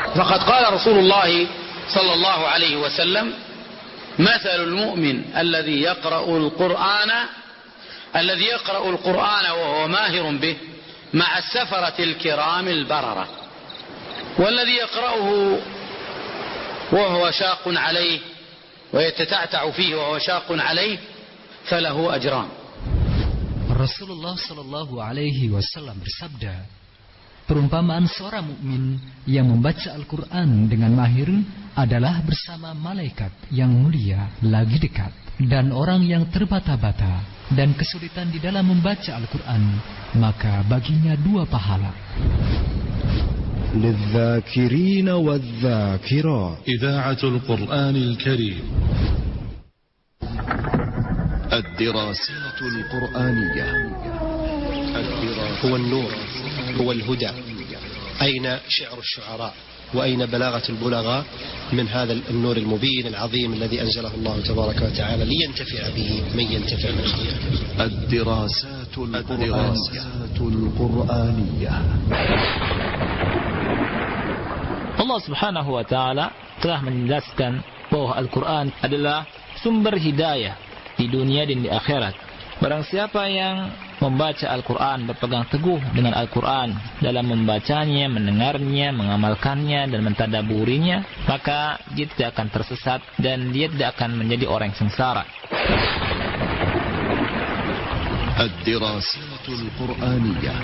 فقد قال رسول الله صلى الله عليه وسلم مثل المؤمن الذي يقرأ القرآن وهو ماهر به مع السفرة الكرام البررة، والذي يقرأه وهو شاق عليه ويتتعتع فيه وهو شاق عليه فله أجران. Rasulullah Shallallahu Alaihi Wasallam bersabda, perumpamaan seorang mukmin yang membaca Al-Quran dengan mahir adalah bersama malaikat yang mulia lagi dekat, dan orang yang terbata-bata dan kesulitan di dalam membaca Al-Quran, maka baginya 2 pahala. للذاكرين والذاكرات إذاعة القرآن الكريم. الدراسات القرآنية. هو النور، هو الهدى. أين شعر الشعراء وأين بلاغة البلغاء من هذا النور المبين العظيم الذي أنزله الله تبارك وتعالى لينتفع به من ينتفع من خلقه. الدراسات القرآنية. Allah Subhanahu wa Ta'ala telah menjelaskan bahwa Al-Quran adalah sumber hidayah di dunia dan di akhirat. Barang siapa yang membaca Al-Quran, berpegang teguh dengan Al-Quran dalam membacanya, mendengarnya, mengamalkannya, dan mentadaburinya, maka dia tidak akan tersesat dan dia tidak akan menjadi orang yang sengsara. Ad-Dirasatul Qur'aniyah.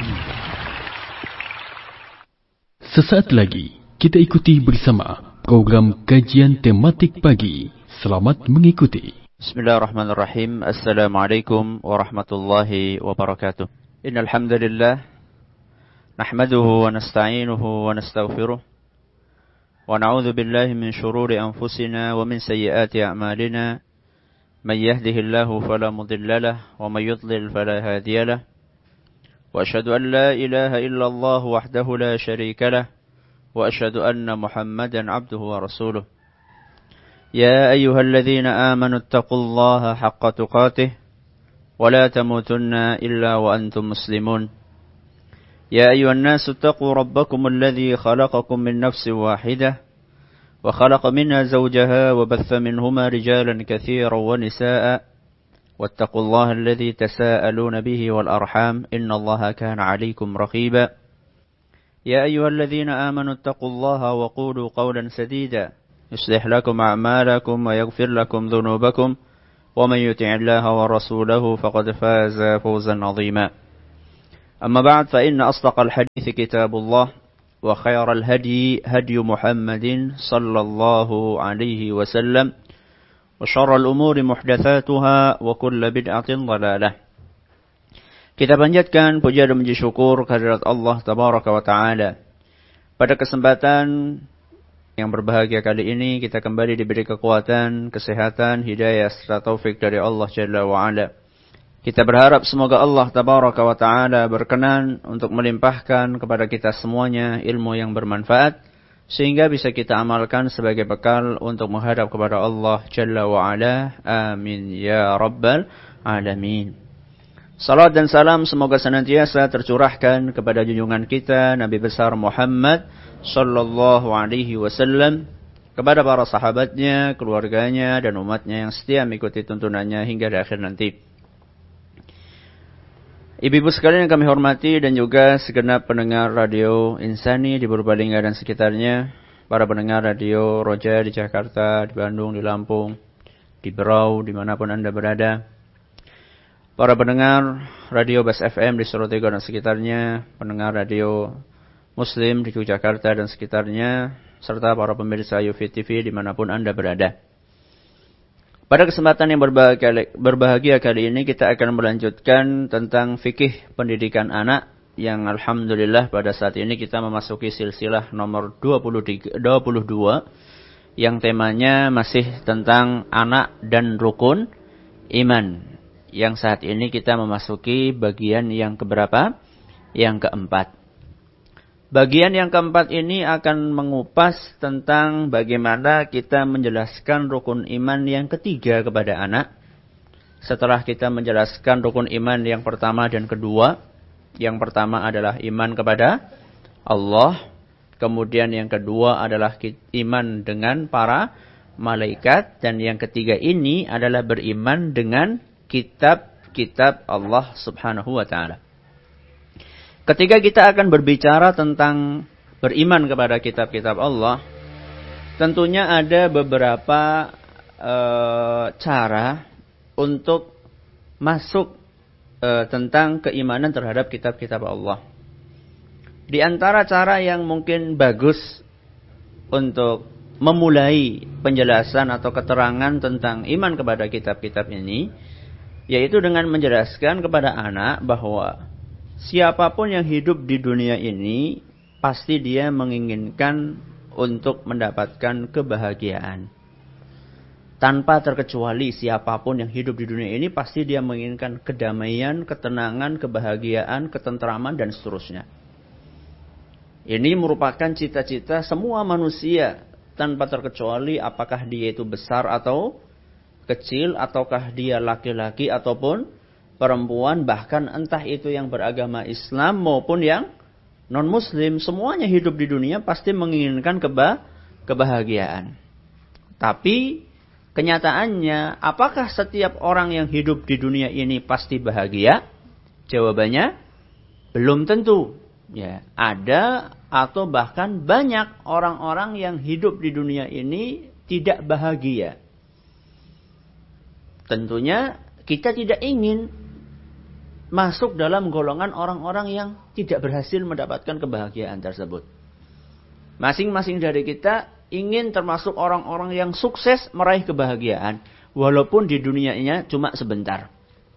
Sesaat lagi kita ikuti bersama program kajian tematik pagi. Selamat mengikuti. Bismillahirrahmanirrahim. Assalamualaikum warahmatullahi wabarakatuh. Innal hamdalillah nahmaduhu wa nasta'inuhu wa nastaghfiruh wa na'udzu billahi min shururi anfusina wa min sayyiati a'malina. Man yahdihillahu fala mudilla lahu wa may yudlil fala hadiya lahu. Wa asyhadu an la ilaha illallah wahdahu la syarika lahu wa asyhadu anna Muhammadan 'abduhu wa rasuluh. يا أيها الذين آمنوا اتقوا الله حق تقاته ولا تموتن إلا وأنتم مسلمون. يا أيها الناس اتقوا ربكم الذي خلقكم من نفس واحدة وخلق منها زوجها وبث منهما رجالا كثيرا ونساء واتقوا الله الذي تساءلون به والأرحام إن الله كان عليكم رقيبا. يا أيها الذين آمنوا اتقوا الله وقولوا قولا سديدا يصلح لكم أعمالكم ويغفر لكم ذنوبكم ومن يطع الله ورسوله فقد فاز فوزا عظيما. أما بعد فإن أصدق الحديث كتاب الله وخير الهدي هدي محمد صلى الله عليه وسلم وشر الأمور محدثاتها وكل بدعة ضلالة. Kita panjatkan puja dan puji syukur kehadirat Allah Tabaraka wa Ta'ala. Pada kesempatan yang berbahagia kali ini kita kembali diberi kekuatan, kesehatan, hidayah serta taufik dari Allah Jalla wa Ala. Kita berharap semoga Allah Tabaraka wa Ta'ala berkenan untuk melimpahkan kepada kita semuanya ilmu yang bermanfaat sehingga bisa kita amalkan sebagai bekal untuk menghadap kepada Allah Jalla wa Ala. Amin ya rabbal alamin. Salat dan salam semoga senantiasa tercurahkan kepada junjungan kita Nabi besar Muhammad sallallahu alaihi wasallam, kepada para sahabatnya, keluarganya, dan umatnya yang setia mengikuti tuntunannya hingga di akhir nanti. Ibu-ibu sekalian yang kami hormati dan juga segenap pendengar radio Insani di Purbalingga dan sekitarnya, para pendengar radio Roja di Jakarta, di Bandung, di Lampung, di Berau, dimanapun Anda berada, para pendengar radio Bas FM di Sorotego dan sekitarnya, pendengar radio Muslim di Yogyakarta dan sekitarnya, serta para pemirsa Yufid TV dimanapun Anda berada. Pada kesempatan yang berbahagia kali ini kita akan melanjutkan tentang fikih pendidikan anak yang alhamdulillah pada saat ini kita memasuki silsilah nomor 22 yang temanya masih tentang anak dan rukun iman. Yang saat ini kita memasuki bagian yang keberapa? Yang keempat. Bagian yang keempat ini akan mengupas tentang bagaimana kita menjelaskan rukun iman yang ketiga kepada anak. Setelah kita menjelaskan rukun iman yang pertama dan kedua. Yang pertama adalah iman kepada Allah. Kemudian yang kedua adalah iman dengan para malaikat. Dan yang ketiga ini adalah beriman dengan kitab-kitab Allah subhanahu wa ta'ala. Ketika kita akan berbicara tentang beriman kepada kitab-kitab Allah, tentunya ada beberapa cara untuk masuk tentang keimanan terhadap kitab-kitab Allah. Di antara cara yang mungkin bagus untuk memulai penjelasan atau keterangan tentang iman kepada kitab-kitab ini, yaitu dengan menjelaskan kepada anak bahwa siapapun yang hidup di dunia ini, pasti dia menginginkan untuk mendapatkan kebahagiaan. Tanpa terkecuali siapapun yang hidup di dunia ini, pasti dia menginginkan kedamaian, ketenangan, kebahagiaan, ketentraman, dan seterusnya. Ini merupakan cita-cita semua manusia, tanpa terkecuali apakah dia itu besar atau kecil, ataukah dia laki-laki ataupun perempuan, bahkan entah itu yang beragama Islam maupun yang non-Muslim, semuanya hidup di dunia pasti menginginkan kebahagiaan. Tapi kenyataannya, apakah setiap orang yang hidup di dunia ini pasti bahagia? Jawabannya, belum tentu. Ya, ada atau bahkan banyak orang-orang yang hidup di dunia ini tidak bahagia. Tentunya kita tidak ingin masuk dalam golongan orang-orang yang tidak berhasil mendapatkan kebahagiaan tersebut. Masing-masing dari kita ingin termasuk orang-orang yang sukses meraih kebahagiaan, walaupun di dunianya cuma sebentar.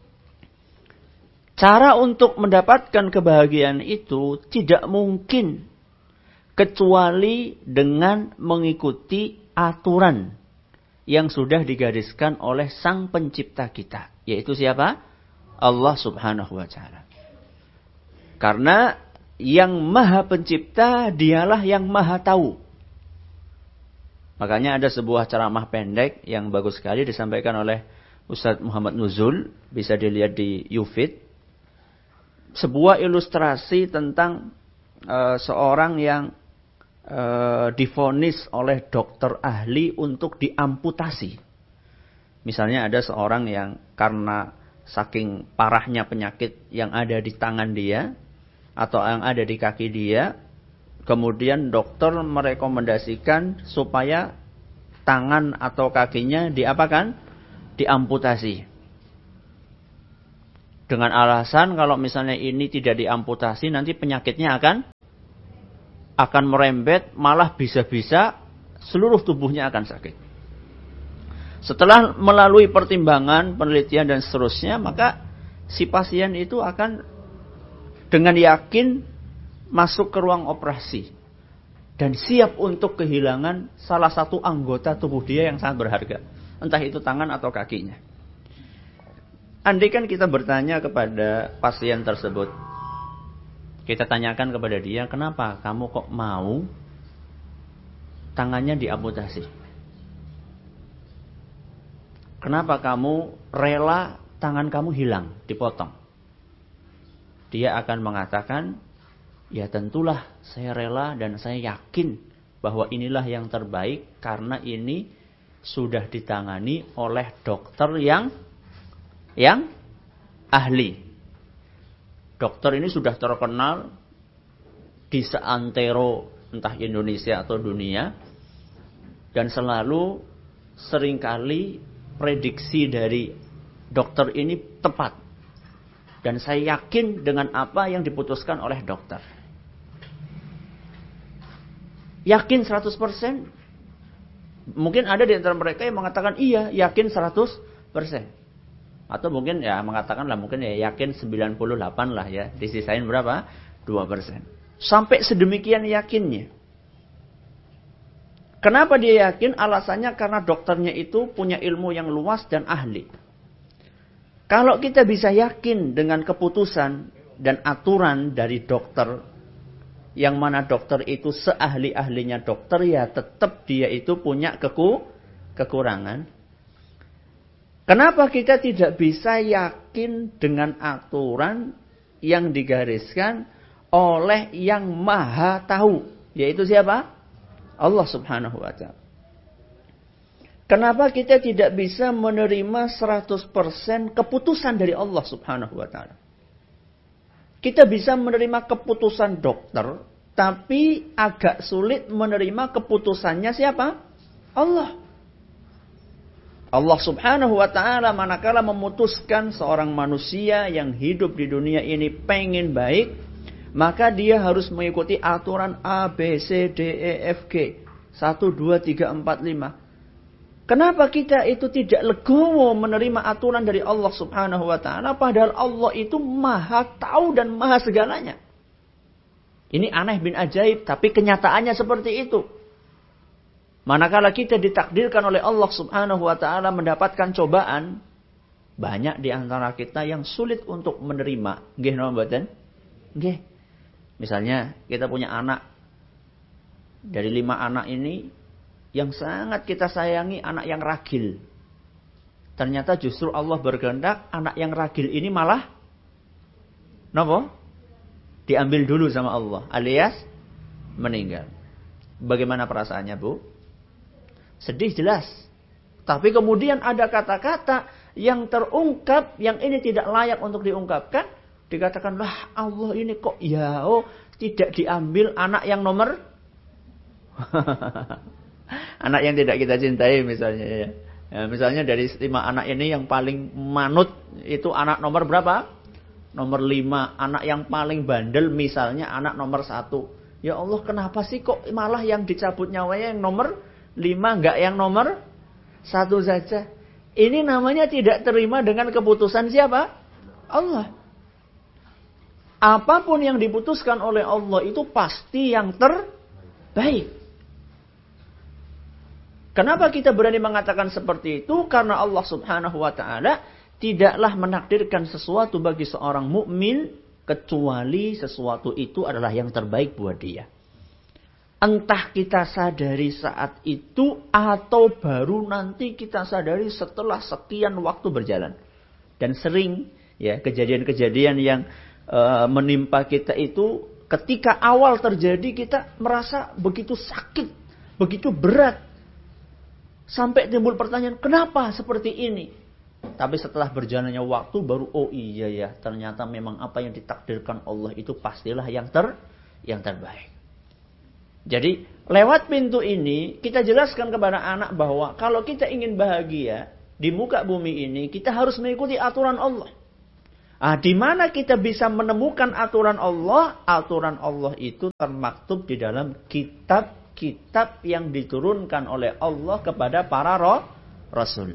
Cara untuk mendapatkan kebahagiaan itu tidak mungkin kecuali dengan mengikuti aturan yang sudah digariskan oleh Sang Pencipta kita. Yaitu siapa? Allah subhanahu wa ta'ala. Karena yang Maha Pencipta, dialah yang Maha Tahu. Makanya ada sebuah ceramah pendek yang bagus sekali disampaikan oleh Ustadz Muhammad Nuzul. Bisa dilihat di YouFit. Sebuah ilustrasi tentang seorang yang divonis oleh dokter ahli untuk diamputasi. Misalnya ada seorang yang karena saking parahnya penyakit yang ada di tangan dia atau yang ada di kaki dia, kemudian dokter merekomendasikan supaya tangan atau kakinya diapakan? Diamputasi. Dengan alasan kalau misalnya ini tidak diamputasi, nanti penyakitnya akan merembet, malah bisa-bisa seluruh tubuhnya akan sakit. Setelah melalui pertimbangan, penelitian dan seterusnya, maka si pasien itu akan dengan yakin masuk ke ruang operasi dan siap untuk kehilangan salah satu anggota tubuh dia yang sangat berharga, entah itu tangan atau kakinya. Andai kan kita bertanya kepada pasien tersebut, kita tanyakan kepada dia, kenapa kamu kok mau tangannya diamputasi? Kenapa kamu rela tangan kamu hilang, dipotong? Dia akan mengatakan, ya tentulah saya rela dan saya yakin bahwa inilah yang terbaik karena ini sudah ditangani oleh dokter yang ahli. Dokter ini sudah terkenal di seantero entah Indonesia atau dunia, dan selalu seringkali prediksi dari dokter ini tepat. Dan saya yakin dengan apa yang diputuskan oleh dokter. Yakin 100%? Mungkin ada di antara mereka yang mengatakan iya, yakin 100%. Atau mungkin ya mengatakan lah, mungkin ya yakin 98 lah ya. Disisain berapa? 2%. Sampai sedemikian yakinnya. Kenapa dia yakin? Alasannya karena dokternya itu punya ilmu yang luas dan ahli. Kalau kita bisa yakin dengan keputusan dan aturan dari dokter, yang mana dokter itu seahli-ahlinya dokter, ya tetap dia itu punya kekurangan. Kenapa kita tidak bisa yakin dengan aturan yang digariskan oleh yang Maha Tahu, Yaitu siapa? Allah Subhanahu wa ta'ala. Kenapa kita tidak bisa menerima 100% keputusan dari Allah Subhanahu wa ta'ala? Kita bisa menerima keputusan dokter, tapi agak sulit menerima keputusannya siapa? Allah. Allah Subhanahu wa ta'ala manakala memutuskan seorang manusia yang hidup di dunia ini pengen baik, maka dia harus mengikuti aturan A, B, C, D, E, F, G. 1, 2, 3, 4, 5. Kenapa kita itu tidak legowo menerima aturan dari Allah Subhanahu wa ta'ala, padahal Allah itu maha tahu dan maha segalanya. Ini aneh bin ajaib, tapi kenyataannya seperti itu. Manakala kita ditakdirkan oleh Allah Subhanahu wa ta'ala mendapatkan cobaan, banyak di antara kita yang sulit untuk menerima. Nggih napa mboten? Nggih. Misalnya kita punya anak. Dari 5 anak ini, yang sangat kita sayangi anak yang ragil. Ternyata justru Allah berkehendak anak yang ragil ini malah napa? Diambil dulu sama Allah, alias meninggal. Bagaimana perasaannya, Bu? Sedih jelas. Tapi kemudian ada kata-kata yang terungkap yang ini tidak layak untuk diungkapkan. Dikatakan, lah Allah ini kok tidak diambil anak yang nomor anak yang tidak kita cintai misalnya ya. Misalnya dari 5 anak ini yang paling manut itu anak nomor berapa? Nomor 5. Anak yang paling bandel misalnya anak nomor 1. Ya Allah, kenapa sih kok malah yang dicabut nyawanya yang nomor 5, enggak yang nomor 1 saja? Ini namanya tidak terima dengan keputusan siapa? Allah. Apapun yang diputuskan oleh Allah itu pasti yang terbaik. Kenapa kita berani mengatakan seperti itu? Karena Allah Subhanahu wa ta'ala tidaklah menakdirkan sesuatu bagi seorang mukmin kecuali sesuatu itu adalah yang terbaik buat dia. Entah kita sadari saat itu atau baru nanti kita sadari setelah sekian waktu berjalan. Dan sering ya kejadian-kejadian yang menimpa kita itu ketika awal terjadi kita merasa begitu sakit, begitu berat. Sampai timbul pertanyaan, kenapa seperti ini? Tapi setelah berjalannya waktu baru, oh iya ya, ternyata memang apa yang ditakdirkan Allah itu pastilah yang terbaik. Jadi lewat pintu ini kita jelaskan kepada anak bahwa kalau kita ingin bahagia di muka bumi ini, kita harus mengikuti aturan Allah. Di mana kita bisa menemukan aturan Allah? Aturan Allah itu termaktub di dalam kitab yang diturunkan oleh Allah kepada para rasul.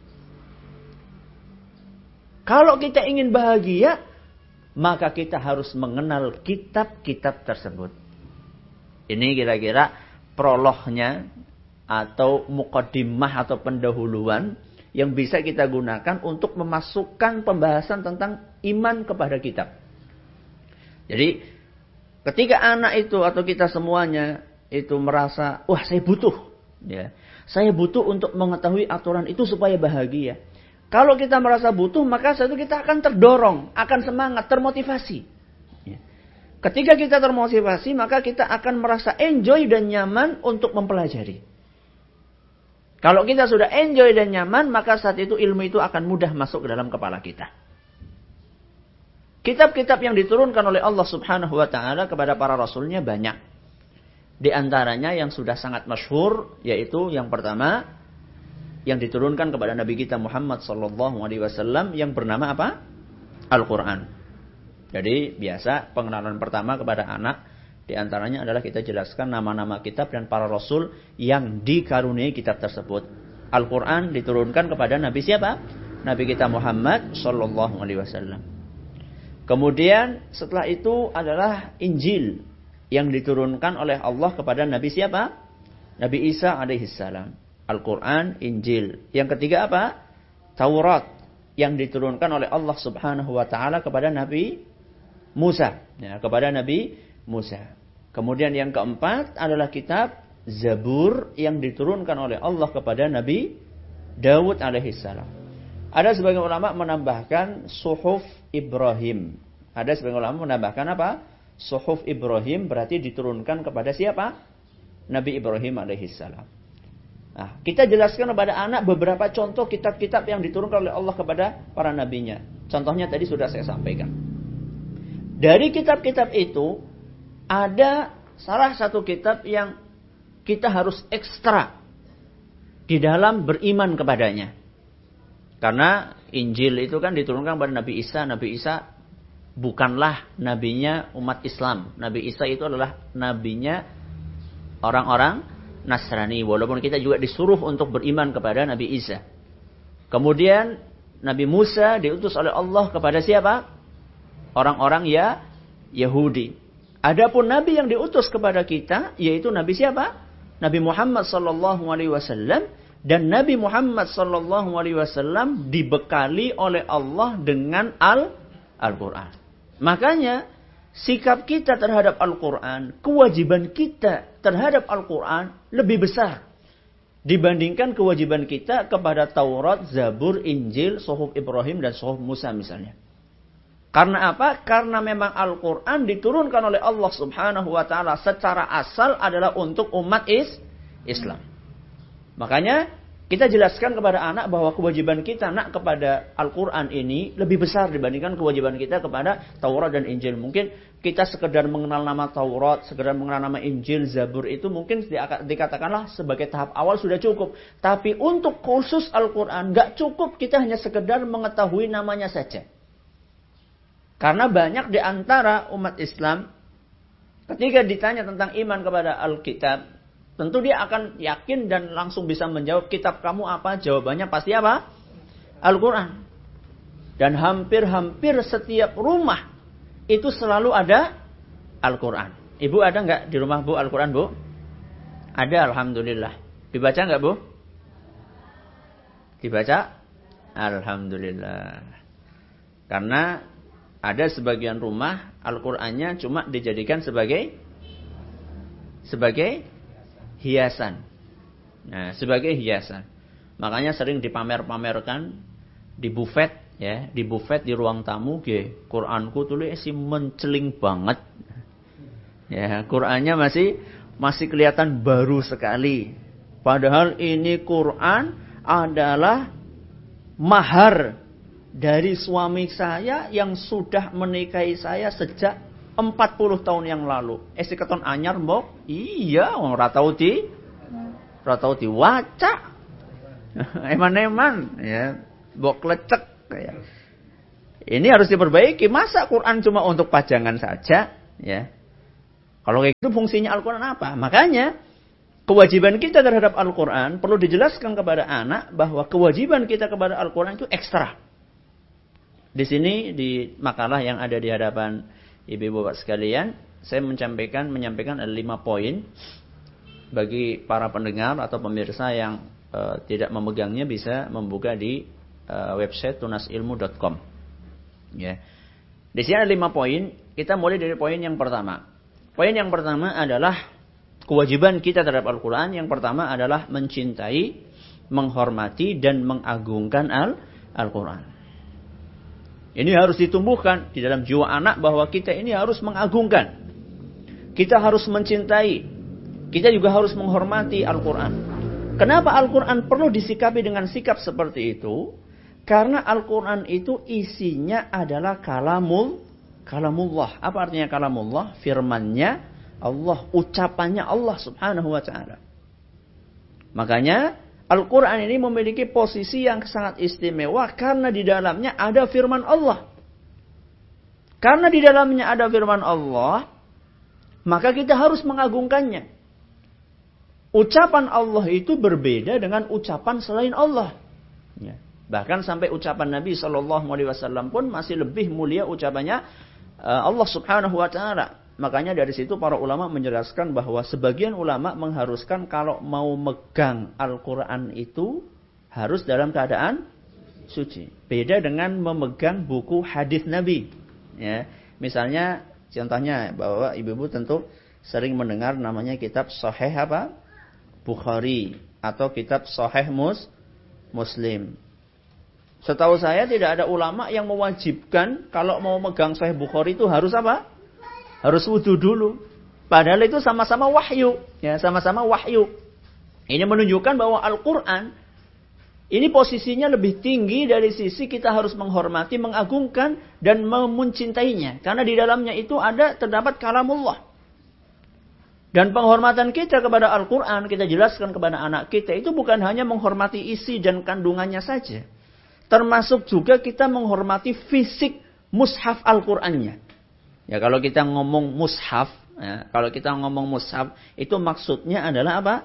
Kalau kita ingin bahagia, maka kita harus mengenal kitab-kitab tersebut. Ini kira-kira prolognya atau muqaddimah atau pendahuluan yang bisa kita gunakan untuk memasukkan pembahasan tentang iman kepada kitab. Jadi ketika anak itu atau kita semuanya itu merasa, wah saya butuh. Ya, saya butuh untuk mengetahui aturan itu supaya bahagia. Kalau kita merasa butuh, maka saat itu kita akan terdorong, akan semangat, termotivasi. Ya. Ketika kita termotivasi, maka kita akan merasa enjoy dan nyaman untuk mempelajari. Kalau kita sudah enjoy dan nyaman, maka saat itu ilmu itu akan mudah masuk ke dalam kepala kita. Kitab-kitab yang diturunkan oleh Allah Subhanahu wa ta'ala kepada para rasulnya banyak. Di antaranya yang sudah sangat masyhur, yaitu yang pertama yang diturunkan kepada Nabi kita Muhammad SAW yang bernama apa? Al-Quran. Jadi biasa pengenalan pertama kepada anak di antaranya adalah kita jelaskan nama-nama kitab dan para rasul yang dikaruniai kitab tersebut. Al-Quran diturunkan kepada Nabi siapa? Nabi kita Muhammad SAW. Kemudian setelah itu adalah Injil yang diturunkan oleh Allah kepada Nabi siapa? Nabi Isa alaihissalam. Al-Quran, Injil. Yang ketiga apa? Taurat. Yang diturunkan oleh Allah Subhanahu wa ta'ala kepada Nabi Musa. Ya, kepada Nabi Musa. Kemudian yang keempat adalah kitab Zabur yang diturunkan oleh Allah kepada Nabi Daud alaihissalam. Ada sebagian ulama menambahkan Suhuf Ibrahim. Ada sebagian ulama menambahkan apa? Suhuf Ibrahim berarti diturunkan kepada siapa? Nabi Ibrahim alaihissalam. Nah, kita jelaskan kepada anak beberapa contoh kitab-kitab yang diturunkan oleh Allah kepada para nabinya. Contohnya tadi sudah saya sampaikan. Dari kitab-kitab itu, ada salah satu kitab yang kita harus ekstra di dalam beriman kepadanya. Karena Injil itu kan diturunkan kepada Nabi Isa. Nabi Isa bukanlah nabinya umat Islam. Nabi Isa itu adalah nabinya orang-orang Nasrani. Walaupun kita juga disuruh untuk beriman kepada Nabi Isa. Kemudian Nabi Musa diutus oleh Allah kepada siapa? Orang-orang Yahudi. Adapun Nabi yang diutus kepada kita, yaitu Nabi siapa? Nabi Muhammad SAW. Dan Nabi Muhammad SAW dibekali oleh Allah dengan Al-Quran. Makanya sikap kita terhadap Al-Quran, kewajiban kita terhadap Al-Quran lebih besar dibandingkan kewajiban kita kepada Taurat, Zabur, Injil, Suhuf Ibrahim dan Suhuf Musa misalnya. Karena apa? Karena memang Al-Quran diturunkan oleh Allah Subhanahu wa Ta'ala secara asal adalah untuk umat Islam. Makanya kita jelaskan kepada anak bahwa kewajiban kita nak kepada Al-Quran ini lebih besar dibandingkan kewajiban kita kepada Taurat dan Injil. Mungkin kita sekedar mengenal nama Taurat, sekedar mengenal nama Injil, Zabur itu mungkin dikatakanlah sebagai tahap awal sudah cukup. Tapi untuk khusus Al-Quran nggak cukup kita hanya sekedar mengetahui namanya saja. Karena banyak di antara umat Islam ketika ditanya tentang iman kepada Alkitab, tentu dia akan yakin dan langsung bisa menjawab, kitab kamu apa? Jawabannya pasti apa? Al-Quran. Dan hampir-hampir setiap rumah itu selalu ada Al-Quran. Ibu ada nggak di rumah Bu Al-Quran Bu? Ada, alhamdulillah. Dibaca nggak Bu? Dibaca? Alhamdulillah. Karena ada sebagian rumah Al-Qurannya cuma dijadikan sebagai hiasan. Nah, sebagai hiasan. Makanya sering dipamer-pamerkan di bufet, ya, di bufet di ruang tamu, Quranku tulis menceling banget. Ya, Qurannya masih kelihatan baru sekali. Padahal ini Quran adalah mahar dari suami saya yang sudah menikahi saya sejak 40 tahun yang lalu. Keton anyar mbok? Iya, ora tau diwaca. Eman-eman, ya. Mbok klecek ya. Ini harus diperbaiki. Masa Quran cuma untuk pajangan saja, ya. Kalau kayak gitu fungsinya Al-Quran apa? Makanya kewajiban kita terhadap Al-Quran perlu dijelaskan kepada anak bahwa kewajiban kita kepada Al-Quran itu ekstra. Di sini di makalah yang ada di hadapan ibu bapak sekalian, saya menyampaikan ada 5 poin bagi para pendengar atau pemirsa yang tidak memegangnya bisa membuka di website tunasilmu.com. Ya. Di sini ada 5 poin. Kita mulai dari poin yang pertama. Poin yang pertama adalah kewajiban kita terhadap Al-Quran. Yang pertama adalah mencintai, menghormati, dan mengagungkan Al-Quran. Ini harus ditumbuhkan di dalam jiwa anak bahwa kita ini harus mengagungkan. Kita harus mencintai. Kita juga harus menghormati Al-Quran. Kenapa Al-Quran perlu disikapi dengan sikap seperti itu? Karena Al-Quran itu isinya adalah kalamullah. Apa artinya kalamullah? Firmannya Allah, ucapannya Allah Subhanahu wa Ta'ala. Makanya Al-Quran ini memiliki posisi yang sangat istimewa karena di dalamnya ada firman Allah. Karena di dalamnya ada firman Allah, maka kita harus mengagungkannya. Ucapan Allah itu berbeda dengan ucapan selain Allah. Ya. Bahkan sampai ucapan Nabi SAW pun masih lebih mulia ucapannya Allah Subhanahu wa Ta'ala. Makanya dari situ para ulama menjelaskan bahwa sebagian ulama mengharuskan kalau mau megang Al-Quran itu harus dalam keadaan suci. Beda dengan memegang buku hadis Nabi. Ya. Misalnya contohnya bahwa ibu-ibu tentu sering mendengar namanya kitab Sahih apa? Bukhari atau kitab Sahih Muslim. Setahu saya tidak ada ulama yang mewajibkan kalau mau megang Sahih Bukhari itu harus apa? Harus wudu dulu. Padahal itu sama-sama wahyu. Ya, sama-sama wahyu. Ini menunjukkan bahwa Al-Quran ini posisinya lebih tinggi dari sisi kita harus menghormati, mengagungkan, dan mencintainya. Karena di dalamnya itu terdapat kalamullah. Dan penghormatan kita kepada Al-Quran, kita jelaskan kepada anak kita, itu bukan hanya menghormati isi dan kandungannya saja. Termasuk juga kita menghormati fisik mushaf Al-Qurannya. Ya, kalau kita ngomong mushaf, itu maksudnya adalah apa?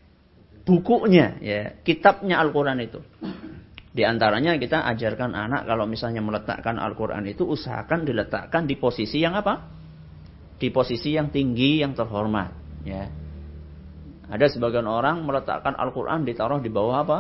Bukunya, ya, kitabnya Al-Quran itu. Di antaranya kita ajarkan anak kalau misalnya meletakkan Al-Quran itu usahakan diletakkan di posisi yang apa? Di posisi yang tinggi, yang terhormat. Ya. Ada sebagian orang meletakkan Al-Quran ditaruh di bawah apa?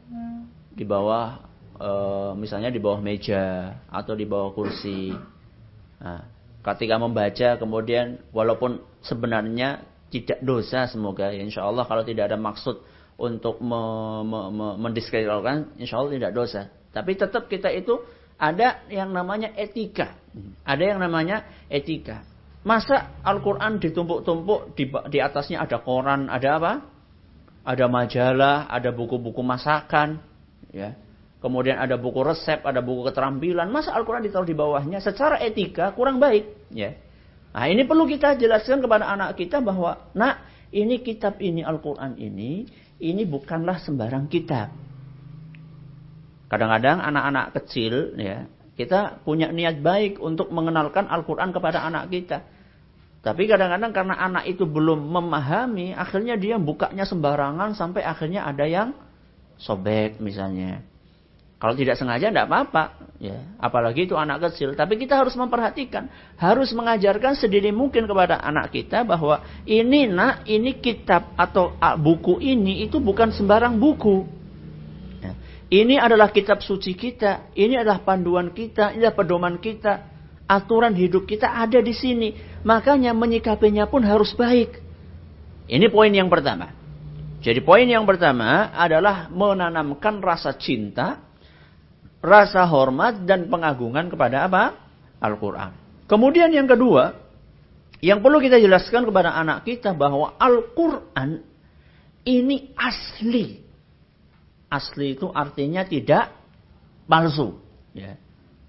Di bawah, misalnya di bawah meja atau di bawah kursi. Nah, ketika membaca kemudian walaupun sebenarnya tidak dosa semoga ya, insya Allah kalau tidak ada maksud untuk mendiskreditkan, insya Allah tidak dosa. Tapi tetap kita itu ada yang namanya etika. Ada yang namanya etika. Masa Al-Quran ditumpuk-tumpuk, di atasnya ada koran, ada apa? Ada majalah, ada buku-buku masakan. Ya. Kemudian ada buku resep, ada buku keterampilan. Masa Al-Quran ditaruh di bawahnya? Secara etika kurang baik. Ya. Nah, ini perlu kita jelaskan kepada anak kita bahwa, nak, ini kitab ini, Al-Quran ini bukanlah sembarang kitab. Kadang-kadang anak-anak kecil, ya, kita punya niat baik untuk mengenalkan Al-Quran kepada anak kita. Tapi kadang-kadang karena anak itu belum memahami, akhirnya dia bukanya sembarangan sampai akhirnya ada yang sobek misalnya. Kalau tidak sengaja tidak apa-apa, ya. Apalagi itu anak kecil. Tapi kita harus memperhatikan, harus mengajarkan sedini mungkin kepada anak kita bahwa ini nak, ini kitab atau buku ini itu bukan sembarang buku. Ya. Ini adalah kitab suci kita, ini adalah panduan kita, ini adalah pedoman kita, aturan hidup kita ada di sini. Makanya menyikapinya pun harus baik. Ini poin yang pertama. Jadi poin yang pertama adalah menanamkan rasa cinta, rasa hormat dan pengagungan kepada apa? Al-Quran. Kemudian yang kedua, yang perlu kita jelaskan kepada anak kita bahwa Al-Quran ini asli. Asli itu artinya tidak palsu. Ya.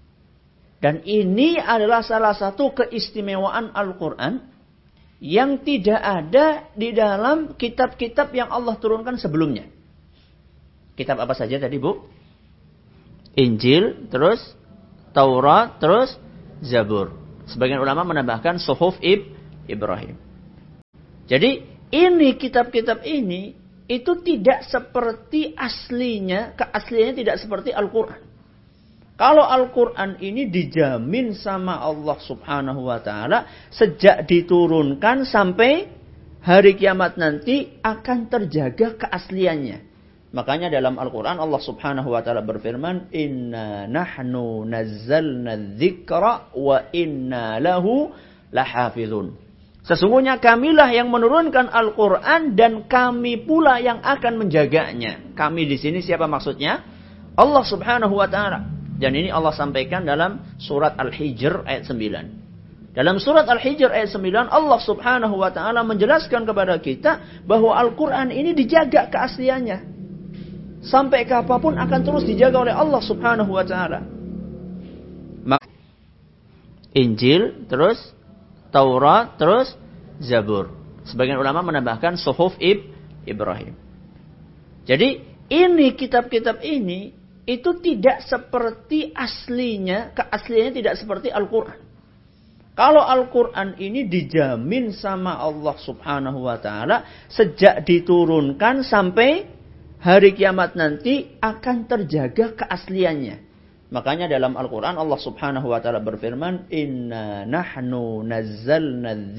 Dan ini adalah salah satu keistimewaan Al-Quran yang tidak ada di dalam kitab-kitab yang Allah turunkan sebelumnya. Kitab apa saja tadi, Bu? Injil, terus Taurat, terus Zabur. Sebagian ulama menambahkan Suhuf Ibrahim. Jadi ini kitab-kitab ini itu tidak seperti aslinya, keasliannya tidak seperti Al-Quran. Kalau Al-Quran ini dijamin sama Allah Subhanahu wa Ta'ala sejak diturunkan sampai hari kiamat nanti akan terjaga keasliannya. Makanya dalam Al-Quran Allah Subhanahu wa Ta'ala berfirman, Inna nahnu nazzalna dzikra wa inna lahu lahafizun. Sesungguhnya kamilah yang menurunkan Al-Quran dan kami pula yang akan menjaganya. Kami di sini siapa maksudnya? Allah Subhanahu wa Ta'ala. Dan ini Allah sampaikan dalam surat Al-Hijr ayat 9. Dalam surat Al-Hijr ayat 9 Allah Subhanahu wa Ta'ala menjelaskan kepada kita bahwa Al-Quran ini dijaga keasliannya. Sampai kapanpun akan terus dijaga oleh Allah Subhanahu wa Ta'ala. Injil, terus Taurat, terus Zabur. Sebagian ulama menambahkan Suhuf Ibrahim. Jadi ini kitab-kitab ini itu tidak seperti aslinya, keasliannya tidak seperti Al-Quran. Kalau Al-Quran ini dijamin sama Allah Subhanahu wa Ta'ala sejak diturunkan sampai hari kiamat nanti akan terjaga keasliannya. Makanya dalam Al-Quran Allah Subhanahu wa Ta'ala berfirman, Inna nahnu nazzalna